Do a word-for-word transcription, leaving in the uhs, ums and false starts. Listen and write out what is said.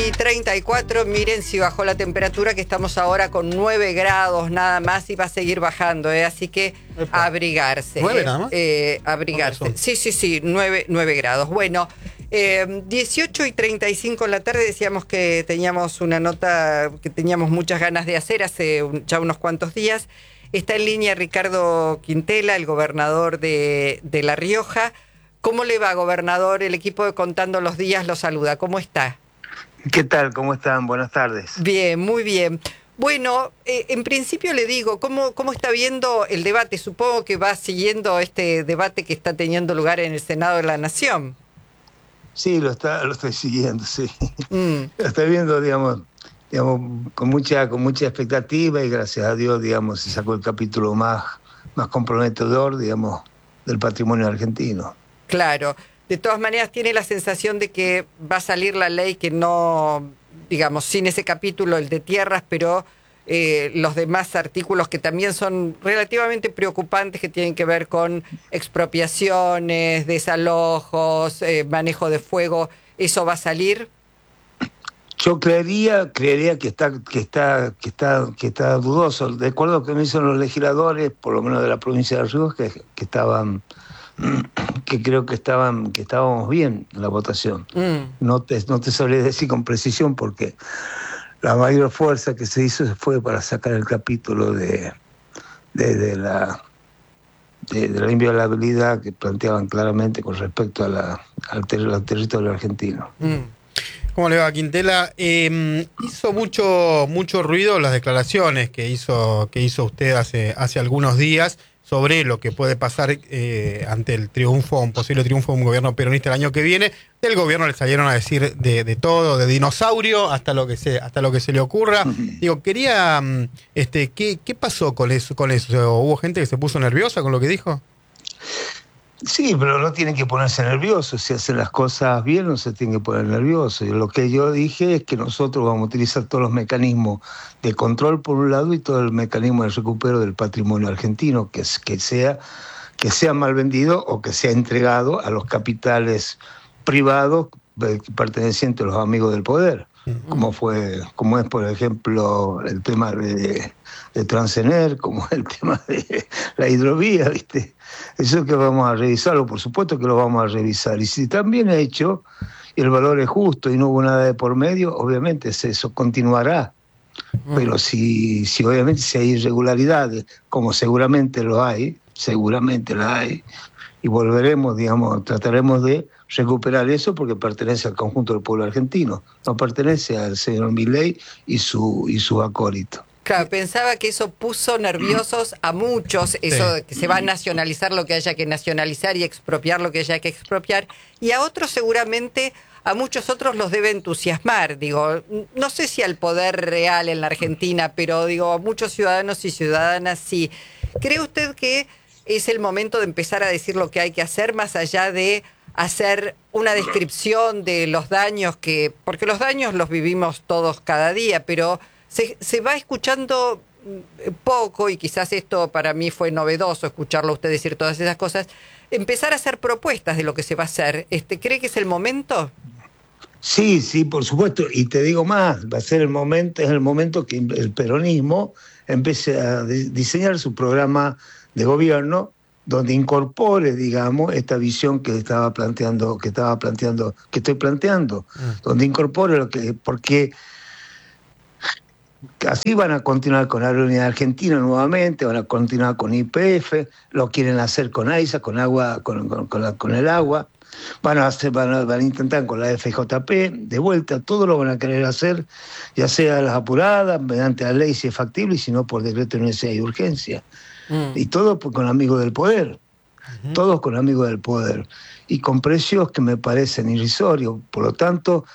y treinta y cuatro, miren si bajó la temperatura, que estamos ahora con nueve grados nada más y va a seguir bajando, ¿eh? Así que Epa. abrigarse. ¿nueve ¿eh? nada más? Eh, abrigarse. Sí, sí, sí, nueve grados. Bueno, eh, dieciocho y treinta y cinco en la tarde decíamos que teníamos una nota que teníamos muchas ganas de hacer hace un, ya unos cuantos días. Está en línea Ricardo Quintela, el gobernador de, de La Rioja. ¿Cómo le va, gobernador? El equipo de Contando los Días lo saluda. ¿Cómo está? ¿Qué tal? ¿Cómo están? Buenas tardes. Bien, muy bien. Bueno, eh, en principio le digo, ¿cómo, ¿cómo está viendo el debate? Supongo que va siguiendo este debate que está teniendo lugar en el Senado de la Nación. Sí, lo está, lo estoy siguiendo, sí. Mm. Lo estoy viendo, digamos, digamos, con mucha, con mucha expectativa y gracias a Dios, digamos, se sacó el capítulo más, más comprometedor, digamos, del patrimonio argentino. Claro. De todas maneras, tiene la sensación de que va a salir la ley que no, digamos, sin ese capítulo, el de tierras, pero eh, los demás artículos que también son relativamente preocupantes, que tienen que ver con expropiaciones, desalojos, eh, manejo de fuego, ¿eso va a salir? Yo creería, creería que está, que está, que está, que está dudoso. De acuerdo a lo que me dicen los legisladores, por lo menos de la provincia de Ríos, que, que estaban, que creo que estaban, que estábamos bien en la votación. Mm. No te, no te sabría decir con precisión porque la mayor fuerza que se hizo fue para sacar el capítulo de, de, de la de, de la inviolabilidad que planteaban claramente con respecto a la, al, ter, al territorio argentino. Mm. ¿Cómo le va, Quintela? Eh, hizo mucho mucho ruido las declaraciones que hizo que hizo usted hace hace algunos días sobre lo que puede pasar eh, ante el triunfo, un posible triunfo de un gobierno peronista el año que viene. Del gobierno le salieron a decir de, de todo, de dinosaurio hasta lo que se hasta lo que se le ocurra. Digo, quería, este, ¿qué, qué pasó con eso? Con eso? ¿Hubo gente que se puso nerviosa con lo que dijo? Sí, pero no tienen que ponerse nerviosos. Si hacen las cosas bien, no se tienen que poner nerviosos. Y lo que yo dije es que nosotros vamos a utilizar todos los mecanismos de control por un lado y todo el mecanismo de recupero del patrimonio argentino, que, es, que, sea, que sea mal vendido o que sea entregado a los capitales privados pertenecientes a los amigos del poder. Como fue, como es, por ejemplo, el tema de, de Transener, como es el tema de la hidrovía, ¿viste? Eso que vamos a revisarlo, por supuesto que lo vamos a revisar. Y si está bien hecho y el valor es justo y no hubo nada de por medio, obviamente eso continuará. Pero si, si obviamente si hay irregularidades, como seguramente lo hay, seguramente la hay, y volveremos, digamos, trataremos de recuperar eso porque pertenece al conjunto del pueblo argentino, no pertenece al señor Milei y su y su acólito. Claro, pensaba que eso puso nerviosos a muchos, eso de que se va a nacionalizar lo que haya que nacionalizar y expropiar lo que haya que expropiar, y a otros seguramente, a muchos otros los debe entusiasmar, digo, no sé si al poder real en la Argentina, pero digo, a muchos ciudadanos y ciudadanas sí. ¿Cree usted que es el momento de empezar a decir lo que hay que hacer más allá de hacer una descripción de los daños que, porque los daños los vivimos todos cada día, pero se, se va escuchando poco, y quizás esto para mí fue novedoso escucharlo a usted decir todas esas cosas, empezar a hacer propuestas de lo que se va a hacer? Este, ¿cree que es el momento? Sí, sí, por supuesto, y te digo más, va a ser el momento, es el momento que el peronismo empiece a diseñar su programa de gobierno donde incorpore, digamos, esta visión que estaba planteando, que estaba planteando, que estoy planteando, mm. donde incorpore lo que, porque así van a continuar con Aerolínea Argentina nuevamente, van a continuar con Y P F, lo quieren hacer con AISA, con agua, con, con, con, la, con el agua, van a hacer, van a, van a intentar con la F J P, de vuelta, todo lo van a querer hacer, ya sea las apuradas, mediante la ley si es factible, y si no por decreto de necesidad y urgencia. Mm. Y todo con amigos del poder, uh-huh. todos con amigos del poder, y con precios que me parecen irrisorios. Por lo tanto,